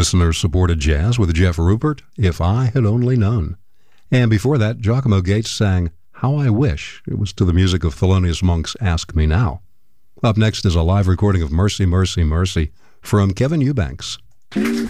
listener-supported jazz with Jeff Rupert, If I Had Only Known. And before that, Giacomo Gates sang How I Wish. It was to the music of Thelonious Monk's Ask Me Now. Up next is a live recording of Mercy, Mercy, Mercy from Kevin Eubanks.